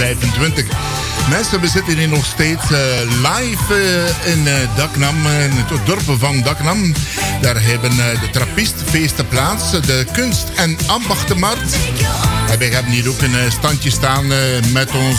25. Mensen, we zitten hier nog steeds live in Daknam, in het dorp van Daknam. Daar hebben de trappistfeesten plaats, de kunst- en ambachtenmarkt. En wij hebben hier ook een standje staan met ons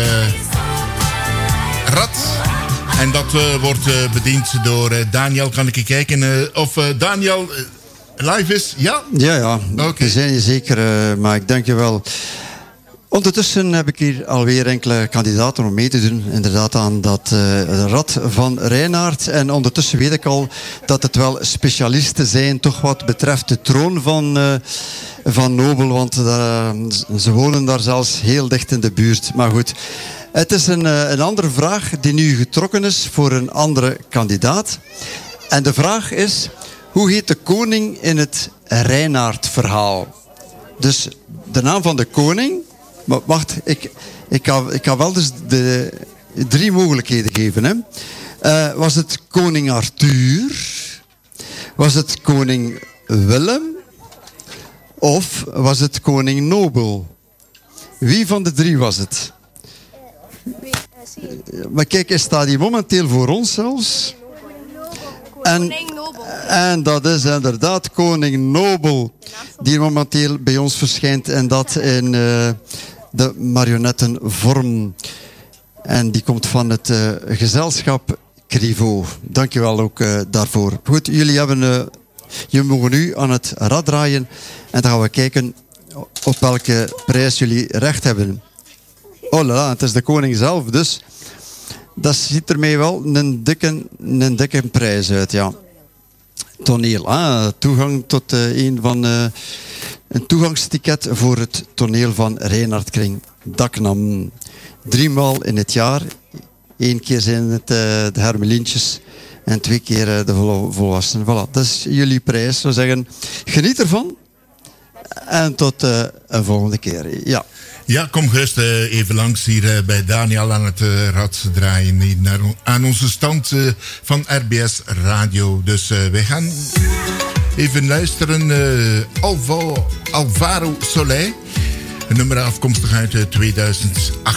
rad. En dat wordt bediend door Daniel. Kan ik kijken of Daniel live is? Ja? Ja. Okay. We zijn hier zeker, maar ik dank je wel. Ondertussen heb ik hier alweer enkele kandidaten om mee te doen. Inderdaad aan dat rad van Reinaert. En ondertussen weet ik al dat het wel specialisten zijn, toch wat betreft de troon van Nobel. Want ze wonen daar zelfs heel dicht in de buurt. Maar goed, het is een andere vraag die nu getrokken is voor een andere kandidaat. En de vraag is, hoe heet de koning in het Reinaert-verhaal? Dus de naam van de koning... Maar wacht, ik kan wel dus de 3 mogelijkheden geven. Hè. Was het koning Arthur? Was het koning Willem? Of was het koning Nobel? Wie van de 3 was het? Maar kijk, hij staat hier momenteel voor ons zelfs. En dat is inderdaad koning Nobel, die momenteel bij ons verschijnt. En dat in de marionettenvorm. En die komt van het gezelschap Crivo. Dankjewel ook daarvoor. Goed, jullie mogen nu aan het rad draaien. En dan gaan we kijken op welke prijs jullie recht hebben. Oh la la, het is de koning zelf, dus... Dat ziet er mij wel een dikke prijs uit, ja. Toneel, toegang tot een toegangsticket voor het toneel van Reinaert Kring Daknam. 3 maal in het jaar. 1 keer zijn het de hermelientjes en 2 keer de volwassenen. Voilà, dat is jullie prijs. Ik zou zeggen, geniet ervan. En tot een volgende keer. Ja. Ja, kom gerust even langs hier bij Daniel aan het rad draaien. Hier aan onze stand van RBS Radio. Dus wij gaan even luisteren. Alvaro Soleil. Een nummer afkomstig uit 2008.